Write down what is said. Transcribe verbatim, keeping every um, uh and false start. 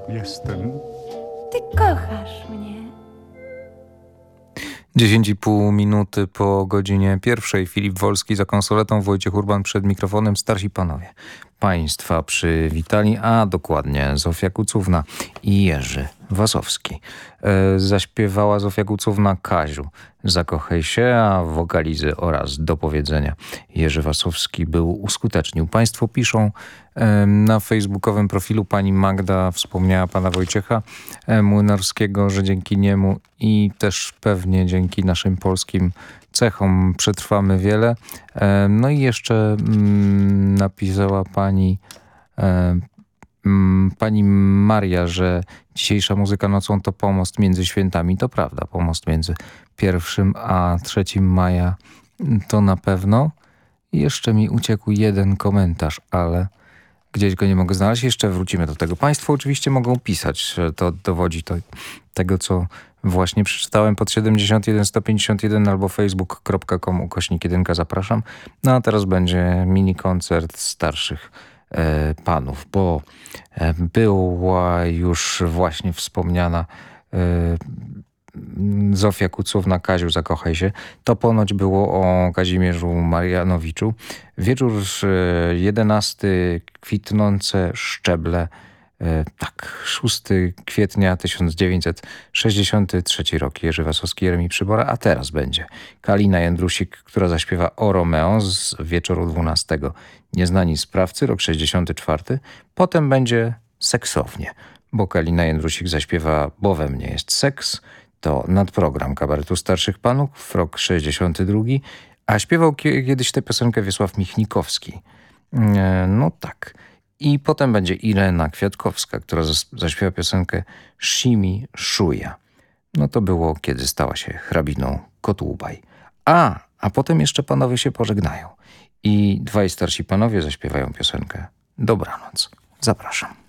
jestem. Ty kochasz mnie. dziesięć i pół minuty po godzinie pierwszej. Filip Wolski za konsoletą, Wojciech Urban przed mikrofonem. Starsi panowie państwa przywitali, a dokładnie Zofia Kucówna i Jerzy Wasowski. E, zaśpiewała Zofia Kucówna Kaziu, zakochaj się, a wokalizy oraz do powiedzenia Jerzy Wasowski był uskutecznił. Państwo piszą e, na facebookowym profilu, pani Magda wspomniała pana Wojciecha e, Młynarskiego, że dzięki niemu i też pewnie dzięki naszym polskim cechom przetrwamy wiele. E, no i jeszcze mm, napisała pani e, mm, pani Maria, że dzisiejsza muzyka nocą to pomost między świętami. To prawda, pomost między pierwszym a trzecim maja to na pewno. I jeszcze mi uciekł jeden komentarz, ale gdzieś go nie mogę znaleźć. Jeszcze wrócimy do tego. Państwo oczywiście mogą pisać. To dowodzi to, tego, co właśnie przeczytałem pod siedemdziesiąt jeden sto pięćdziesiąt jeden albo facebook kropka com ukośnik jedynka. Zapraszam. No a teraz będzie mini koncert starszych e, panów, bo e, była już właśnie wspomniana e, Zofia Kucówna, Kaziu, zakochaj się. To ponoć było o Kazimierzu Marianowiczu. Wieczór jedenasty, kwitnące szczeble. E, tak, szóstego kwietnia tysiąc dziewięćset sześćdziesiąty trzeci rok. Jerzy Wasowski, Jeremi Przybora. A teraz będzie Kalina Jędrusik, która zaśpiewa o Romeo z wieczoru dwunastego. Nieznani sprawcy, rok sześćdziesiąty czwarty. Potem będzie seksownie, bo Kalina Jędrusik zaśpiewa Bo we mnie jest seks. To nadprogram kabaretu starszych panów, rok sześćdziesiąty drugi. A śpiewał kiedyś tę piosenkę Wiesław Michnikowski. E, no tak. I potem będzie Irena Kwiatkowska, która zaśpiewa piosenkę Shimi Szuja. No to było, kiedy stała się hrabiną Kotłubaj. A, a potem jeszcze panowie się pożegnają. I dwaj starsi panowie zaśpiewają piosenkę Dobranoc. Zapraszam.